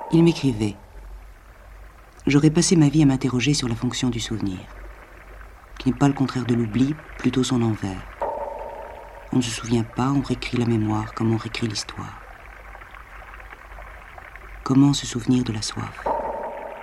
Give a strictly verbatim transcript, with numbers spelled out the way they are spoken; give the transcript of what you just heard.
Il m'écrivait. J'aurais passé ma vie à m'interroger sur la fonction du souvenir, qui n'est pas le contraire de l'oubli, plutôt son envers. On ne se souvient pas, on réécrit la mémoire comme on réécrit l'histoire. Comment se souvenir de la soif ?